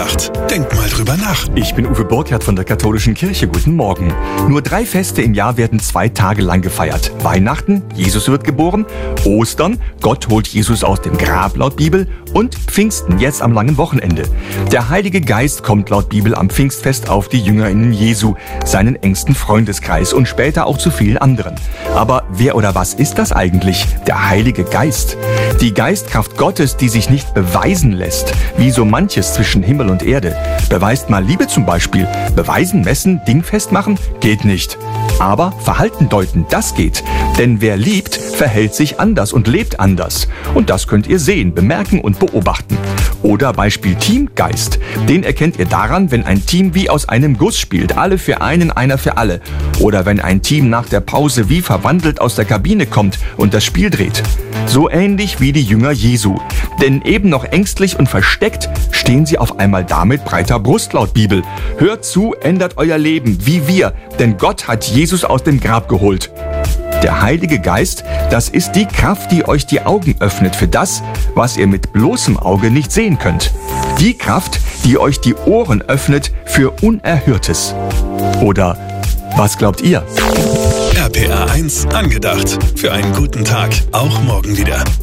angedacht. Denk mal drüber nach. Ich bin Uwe Burkhardt von der Katholischen Kirche. Guten Morgen. Nur 3 Feste im Jahr werden 2 Tage lang gefeiert. Weihnachten, Jesus wird geboren. Ostern, Gott holt Jesus aus dem Grab laut Bibel. Und Pfingsten, jetzt am langen Wochenende. Der Heilige Geist kommt laut Bibel am Pfingstfest auf die JüngerInnen Jesu, seinen engsten Freundeskreis und später auch zu vielen anderen. Aber wer oder was ist das eigentlich? Der Heilige Geist. Die Geistkraft Gottes, die sich nicht beweisen lässt, wie so manches zwischen Himmel und Erde. Beweist mal Liebe zum Beispiel. Beweisen, messen, dingfest machen? Geht nicht. Aber Verhalten deuten, das geht. Denn wer liebt, verhält sich anders und lebt anders. Und das könnt ihr sehen, bemerken und beobachten. Oder Beispiel Teamgeist. Den erkennt ihr daran, wenn ein Team wie aus einem Guss spielt. Alle für einen, einer für alle. Oder wenn ein Team nach der Pause wie verwandelt aus der Kabine kommt und das Spiel dreht. So ähnlich wie die Jünger Jesu. Denn eben noch ängstlich und versteckt stehen sie auf einmal da mit breiter Brust laut Bibel. Hört zu, ändert euer Leben, wie wir. Denn Gott hat Jesus aus dem Grab geholt. Der Heilige Geist, das ist die Kraft, die euch die Augen öffnet für das, was ihr mit bloßem Auge nicht sehen könnt. Die Kraft, die euch die Ohren öffnet für Unerhörtes. Oder was glaubt ihr? RPA 1 angedacht. Für einen guten Tag. Auch morgen wieder.